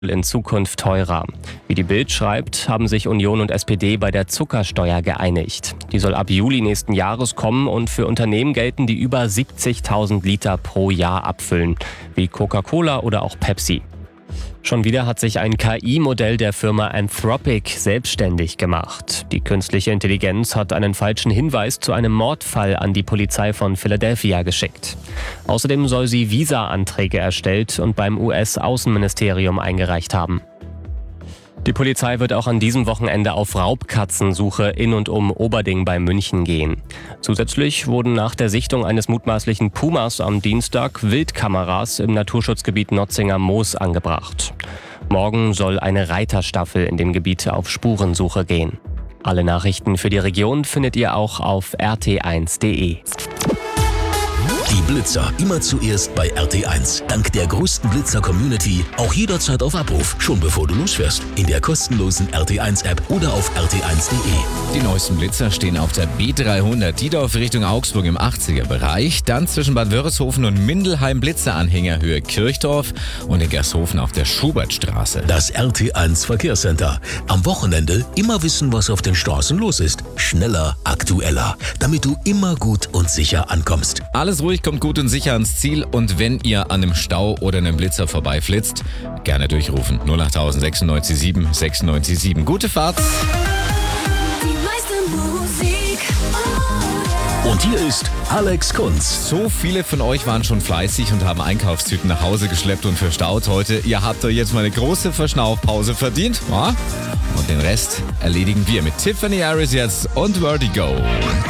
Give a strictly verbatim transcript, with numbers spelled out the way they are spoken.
in Zukunft teurer. Wie die Bild schreibt, haben sich Union und S P D bei der Zuckersteuer geeinigt. Die soll ab Juli nächsten Jahres kommen und für Unternehmen gelten, die über siebzigtausend Liter pro Jahr abfüllen, wie Coca-Cola oder auch Pepsi. Schon wieder hat sich ein K I-Modell der Firma Anthropic selbstständig gemacht. Die künstliche Intelligenz hat einen falschen Hinweis zu einem Mordfall an die Polizei von Philadelphia geschickt. Außerdem soll sie Visa-Anträge erstellt und beim U S-Außenministerium eingereicht haben. Die Polizei wird auch an diesem Wochenende auf Raubkatzensuche in und um Oberding bei München gehen. Zusätzlich wurden nach der Sichtung eines mutmaßlichen Pumas am Dienstag Wildkameras im Naturschutzgebiet Notzinger Moos angebracht. Morgen soll eine Reiterstaffel in dem Gebiet auf Spurensuche gehen. Alle Nachrichten für die Region findet ihr auch auf r t eins punkt d e. Die Blitzer immer zuerst bei R T eins. Dank der größten Blitzer-Community auch jederzeit auf Abruf, schon bevor du losfährst. In der kostenlosen R T eins App oder auf r t eins punkt d e. Die neuesten Blitzer stehen auf der B dreihundert Diedorf Richtung Augsburg im achtziger-Bereich. Dann zwischen Bad Wörishofen und Mindelheim Blitzeranhänger Höhe Kirchdorf und in Gershofen auf der Schubertstraße. Das R T eins Verkehrscenter. Am Wochenende immer wissen, was auf den Straßen los ist. Schneller, aktueller, damit du immer gut und sicher ankommst. Alles ruhig, kommt gut und sicher ans Ziel und wenn ihr an einem Stau oder einem Blitzer vorbeiflitzt, gerne durchrufen. null acht sechs neun sieben sechs neun sieben. Gute Fahrt! Und hier ist Alex Kunz. So viele von euch waren schon fleißig und haben Einkaufstüten nach Hause geschleppt und verstaut heute. Ihr habt euch jetzt mal eine große Verschnaufpause verdient. Ja? Und den Rest erledigen wir mit Tiffany Harris jetzt und Vertigo.